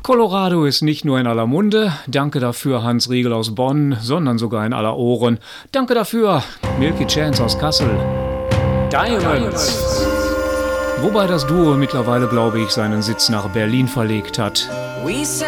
Colorado ist nicht nur in aller Munde, danke dafür Hans Riegel aus Bonn, sondern sogar in aller Ohren. Danke dafür Milky Chance aus Kassel. Diamonds. Wobei das Duo mittlerweile, glaube ich, seinen Sitz nach Berlin verlegt hat.